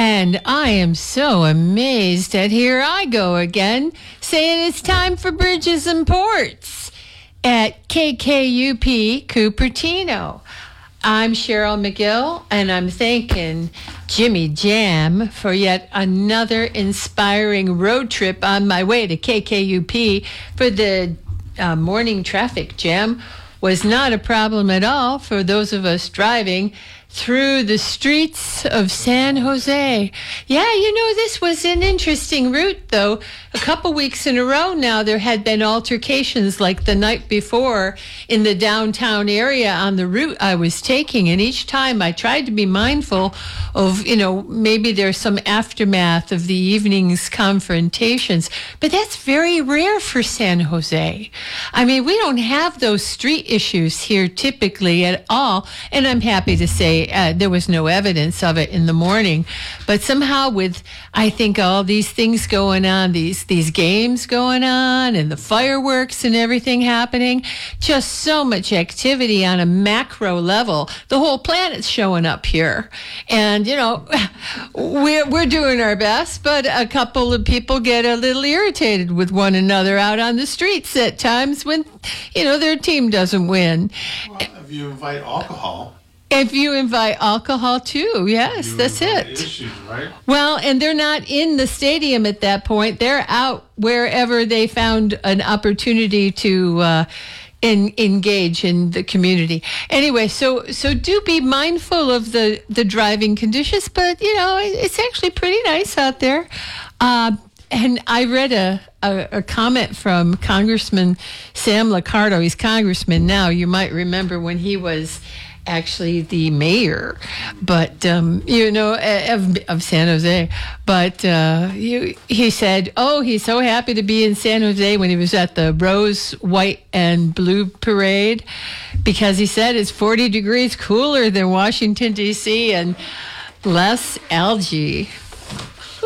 And I am so amazed that here I go again, saying it's time for Bridges and Ports at KKUP Cupertino. I'm Cheryl McGill, and I'm thanking Jimmy Jam for yet another inspiring road trip on my way to KKUP. For the morning traffic jam was not a problem at all for those of us driving through the streets of San Jose. Yeah, this was an interesting route, though. A couple weeks in a row now, there had been altercations like the night before in the downtown area on the route I was taking. And each time I tried to be mindful of, maybe there's some aftermath of the evening's confrontations. But that's very rare for San Jose. I mean, we don't have those street issues here typically at all. And I'm happy to say there was no evidence of it in the morning. But somehow with, I think, all these things going on, these games going on and the fireworks and everything happening, just so much activity on a macro level. The whole planet's showing up here. And, we're doing our best, but a couple of people get a little irritated with one another out on the streets at times when, their team doesn't win. Well, if you invite alcohol... If you invite alcohol too, yes, that's it. Issues, right? Well, and they're not in the stadium at that point. They're out wherever they found an opportunity to engage in the community. Anyway, so do be mindful of the driving conditions, but, it's actually pretty nice out there. And I read a comment from Congressman Sam Liccardo. He's congressman now. You might remember when he was actually the mayor, but of San Jose. But he said, he's so happy to be in San Jose when he was at the Rose, White, and Blue Parade, because he said it's 40 degrees cooler than Washington, D.C., and less algae.